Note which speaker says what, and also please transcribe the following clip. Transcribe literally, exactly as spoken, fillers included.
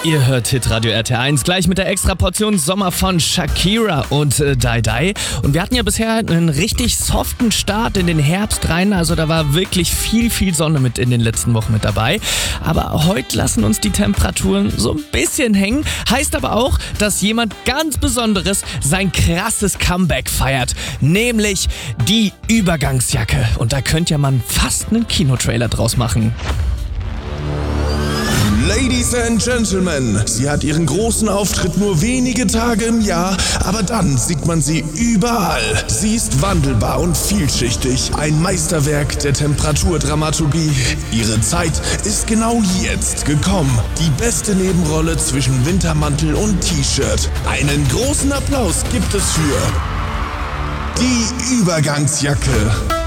Speaker 1: Ihr hört Hitradio R T eins, gleich mit der Extraportion Sommer von Shakira und äh, Dai Dai. Und wir hatten ja bisher einen richtig soften Start in den Herbst rein, also da war wirklich viel, viel Sonne mit in den letzten Wochen mit dabei. Aber heute lassen uns die Temperaturen so ein bisschen hängen, heißt aber auch, dass jemand ganz Besonderes sein krasses Comeback feiert, nämlich die Übergangsjacke. Und da könnte ja man fast einen Kinotrailer draus machen.
Speaker 2: Ladies and Gentlemen, sie hat ihren großen Auftritt nur wenige Tage im Jahr, aber dann sieht man sie überall. Sie ist wandelbar und vielschichtig, ein Meisterwerk der Temperaturdramaturgie. Ihre Zeit ist genau jetzt gekommen. Die beste Nebenrolle zwischen Wintermantel und T-Shirt. Einen großen Applaus gibt es für die Übergangsjacke.